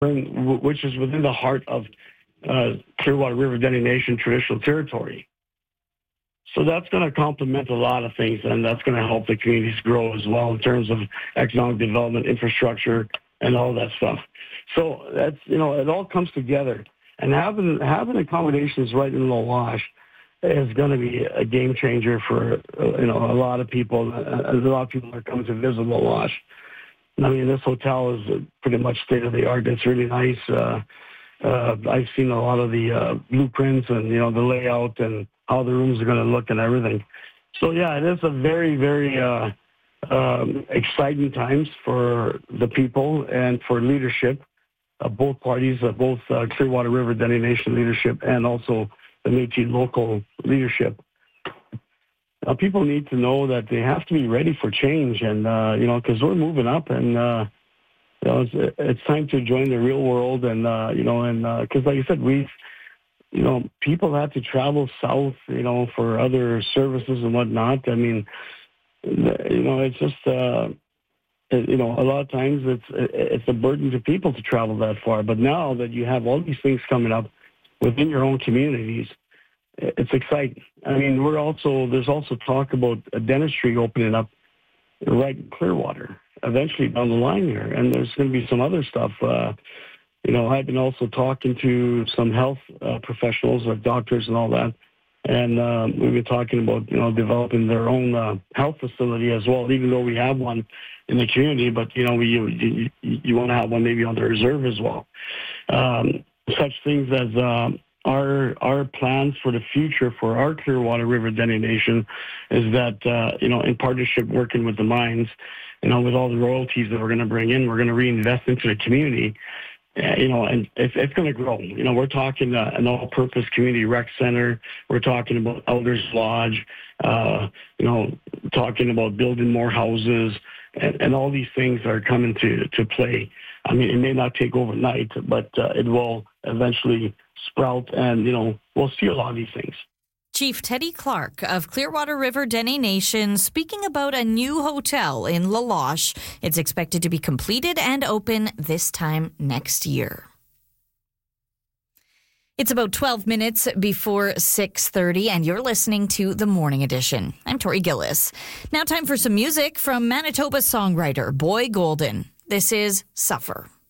which is within the heart of Clearwater River Dene Nation traditional territory. So that's going to complement a lot of things, and that's going to help the communities grow as well in terms of economic development, infrastructure, and all that stuff. So that's, it all comes together. And having accommodations right in La Loche is going to be a game changer for, a lot of people. A lot of people are coming to visit La Loche. I mean, this hotel is pretty much state-of-the-art. It's really nice. I've seen a lot of the blueprints and, the layout and how the rooms are going to look and everything. So, yeah, it is a very, very exciting times for the people and for leadership of both parties, both Clearwater River Dene Nation leadership and also the Métis local leadership. People need to know that they have to be ready for change and, because we're moving up and, it's time to join the real world and, because like I said, people have to travel south, for other services and whatnot. I mean, it's just, a lot of times it's a burden to people to travel that far. But now that you have all these things coming up within your own communities, it's exciting. I mean, there's also talk about a dentistry opening up right in Clearwater eventually down the line here. And there's going to be some other stuff. I've been also talking to some health professionals, like doctors and all that. And we've been talking about, developing their own health facility as well, even though we have one in the community. But, you want to have one maybe on the reserve as well. Such things as our plans for the future for our Clearwater River Dene Nation is that, in partnership working with the mines, with all the royalties that we're going to bring in, we're going to reinvest into the community. And it's going to grow. We're talking an all-purpose community rec center. We're talking about Elders Lodge, talking about building more houses, and all these things are coming to play. I mean, it may not take overnight, but it will eventually sprout, and, we'll see a lot of these things. Chief Teddy Clark of Clearwater River Dene Nation speaking about a new hotel in La Loche. It's expected to be completed and open this time next year. It's about 12 minutes before 6:30, and you're listening to The Morning Edition. I'm Tori Gillis. Now time for some music from Manitoba songwriter Boy Golden. This is Suffer.